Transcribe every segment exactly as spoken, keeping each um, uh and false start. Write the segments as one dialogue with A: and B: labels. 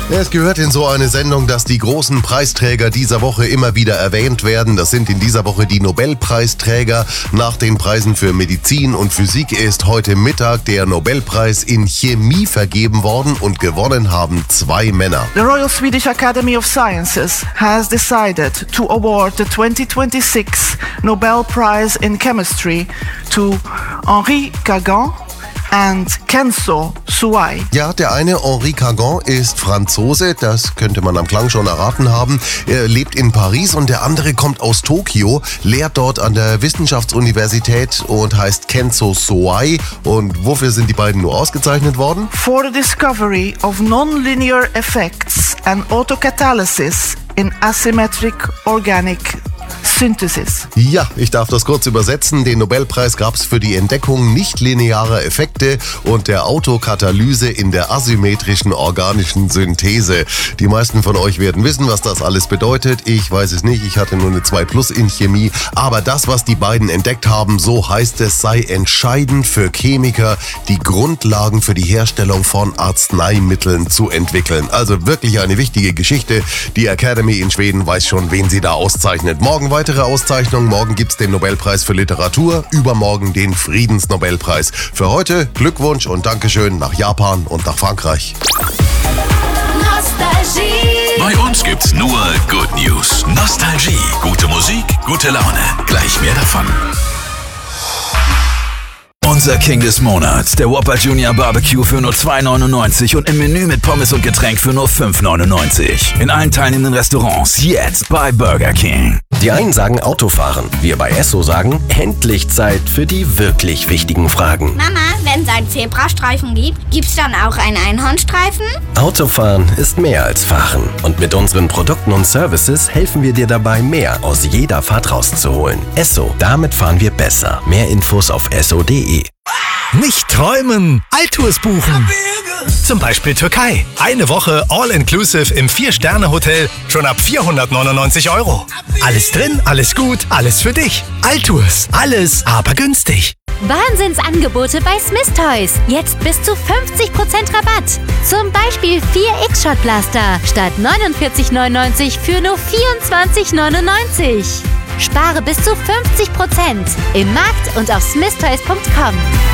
A: Es gehört in so eine Sendung, dass die großen Preisträger dieser Woche immer wieder erwähnt werden. Das sind in dieser Woche die Nobelpreisträger. Nach den Preisen für Medizin und Physik ist heute Mittag der Nobelpreis in Chemie vergeben worden und gewonnen haben zwei Männer.
B: The Royal Swedish Academy of Sciences has decided to award the twenty twenty-six Nobel Prize in Chemistry to Henri Cagan and Kenzo Suai.
A: Ja, der eine, Henri Cagan, ist Franzose, das könnte man am Klang schon erraten haben. Er lebt in Paris und der andere kommt aus Tokio, lehrt dort an der Wissenschaftsuniversität und heißt Kenzo Suai. Und wofür sind die beiden nur ausgezeichnet worden?
B: For the discovery of nonlinear effects and autocatalysis in asymmetric organic Synthesis.
A: Ja, ich darf das kurz übersetzen. Den Nobelpreis gab es für die Entdeckung nichtlinearer Effekte und der Autokatalyse in der asymmetrischen organischen Synthese. Die meisten von euch werden wissen, was das alles bedeutet. Ich weiß es nicht, ich hatte nur eine zwei plus in Chemie. Aber das, was die beiden entdeckt haben, so heißt es, sei entscheidend für Chemiker, die Grundlagen für die Herstellung von Arzneimitteln zu entwickeln. Also wirklich eine wichtige Geschichte. Die Academy in Schweden weiß schon, wen sie da auszeichnet. Morgen weitere Auszeichnungen. Morgen gibt's den Nobelpreis für Literatur, übermorgen den Friedensnobelpreis. Für heute Glückwunsch und Dankeschön nach Japan und nach Frankreich.
C: Nostalgie. Bei uns gibt's nur Good News. Nostalgie. Gute Musik, gute Laune. Gleich mehr davon. Unser King des Monats, der Whopper Junior Barbecue für nur zwei neunundneunzig und im Menü mit Pommes und Getränk für nur fünf neunundneunzig. In allen teilnehmenden Restaurants jetzt bei Burger King.
D: Die einen sagen Autofahren, wir bei Esso sagen, endlich Zeit für die wirklich wichtigen Fragen.
E: Mama, wenn es einen Zebrastreifen gibt, gibt's dann auch einen Einhornstreifen?
D: Autofahren ist mehr als Fahren. Und mit unseren Produkten und Services helfen wir dir dabei, mehr aus jeder Fahrt rauszuholen. Esso, damit fahren wir besser. Mehr Infos auf esso punkt de.
F: Nicht träumen, Altours buchen. Zum Beispiel Türkei. Eine Woche All-Inclusive im vier-Sterne-Hotel schon ab vierhundertneunundneunzig Euro. Alles drin, alles gut, alles für dich. Altours, alles aber günstig.
G: Wahnsinnsangebote bei Smith Toys. Jetzt bis zu fünfzig Prozent Rabatt. Zum Beispiel vier X-Shot Blaster statt neunundvierzig neunundneunzig für nur vierundzwanzig neunundneunzig. Spare bis zu fünfzig Prozent im Markt und auf smith toys punkt com.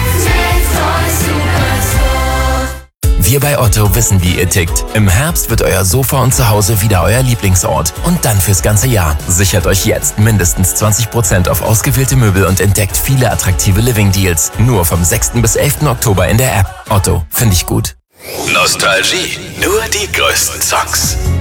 H: Wir bei Otto wissen, wie ihr tickt. Im Herbst wird euer Sofa und Zuhause wieder euer Lieblingsort. Und dann fürs ganze Jahr. Sichert euch jetzt mindestens zwanzig Prozent auf ausgewählte Möbel und entdeckt viele attraktive Living-Deals. Nur vom sechsten bis elften Oktober in der App. Otto, finde ich gut.
C: Nostalgie. Nur die größten Songs.